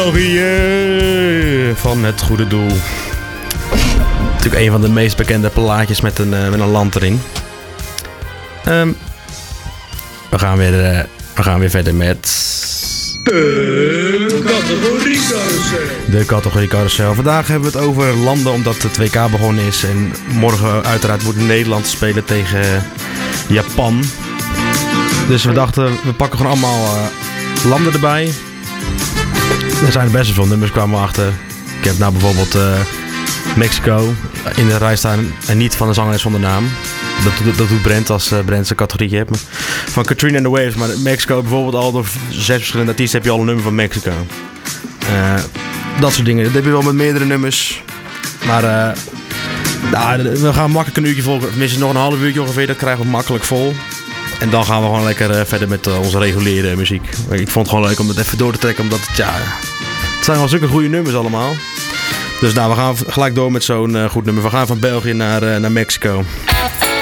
België van het goede doel. Natuurlijk een van de meest bekende plaatjes met een land erin. We gaan weer verder met... De categorie carousel. Vandaag hebben we het over landen omdat het WK begonnen is. En morgen uiteraard moet Nederland spelen tegen Japan. Dus we dachten, we pakken gewoon allemaal landen erbij. Er zijn best wel veel nummers, kwamen we achter. Ik heb nou bijvoorbeeld Mexico in de rij staan en niet van de zangeres zonder naam. Dat doet Brent als Brent zijn categorie hebt. Van Katrina and the Waves, maar Mexico bijvoorbeeld al door 6 verschillende artiesten heb je al een nummer van Mexico. Dat soort dingen. Dat heb je wel met meerdere nummers. Maar we gaan makkelijk een uurtje vol. Tenminste nog een half uurtje ongeveer, dat krijgen we makkelijk vol. En dan gaan we gewoon lekker verder met onze reguliere muziek. Ik vond het gewoon leuk om het even door te trekken, omdat het zijn wel zulke goede nummers allemaal. Dus we gaan gelijk door met zo'n goed nummer. We gaan van België naar Mexico.